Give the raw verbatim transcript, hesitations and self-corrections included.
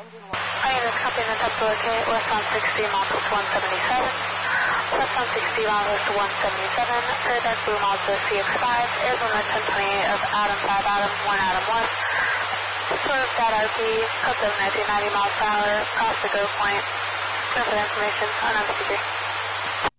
I am copying the attempt to locate westbound sixty miles to one seventy-seven. Westbound sixty miles to one seventy-seven. Paradise Blue Mazda C X five. Arizona ten twenty-eight of Adam five Adam one Adam one. Served at R P. Code seven nineteen ninety miles per hour. Cross the go point. No further information. Unknown speaker.